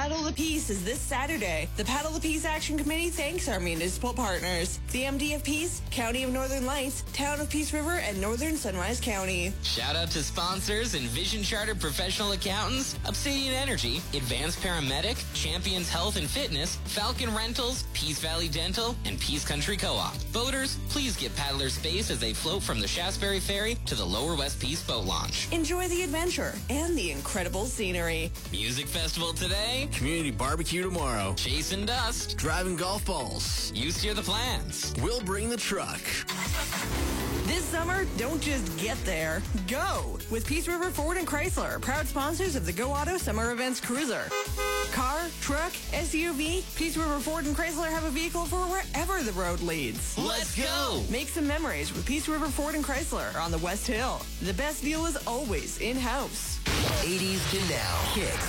Paddle the Peace is this Saturday. The Paddle the Peace Action Committee thanks our municipal partners. The MD of Peace, County of Northern Lights, Town of Peace River, and Northern Sunrise County. Shout out to sponsors Envision Chartered Professional Accountants, Obsidian Energy, Advanced Paramedic, Champions Health and Fitness, Falcon Rentals, Peace Valley Dental, and Peace Country Co-op. Boaters, please give paddlers space as they float from the Shasberry Ferry to the Lower West Peace Boat Launch. Enjoy the adventure and the incredible scenery. Music festival today, Community barbecue tomorrow. chasing dust. Driving golf balls. You steer the plans. We'll bring the truck. This summer, don't just get there. Go! With Peace River Ford and Chrysler, proud sponsors of the Go Auto Summer Events Cruiser. Car, truck, SUV, Peace River Ford and Chrysler have a vehicle for wherever the road leads. Let's go! Make some memories with Peace River Ford and Chrysler on the West Hill. The best deal is always in-house. 80s to now. Kicks